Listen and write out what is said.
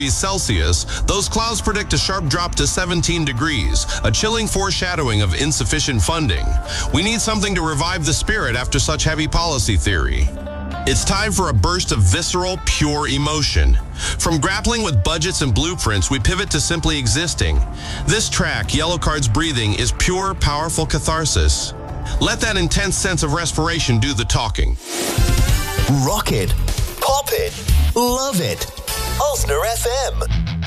Celsius, those clouds predict a sharp drop to 17 degrees, a chilling foreshadowing of insufficient funding. We need something to revive the spirit after such heavy policy theory. It's time for a burst of visceral, pure emotion. From grappling with budgets and blueprints, we pivot to simply existing. This track, Yellow Card's Breathing, is pure, powerful catharsis. Let that intense sense of respiration do the talking. Rock it, pop it, love it. Osner FM.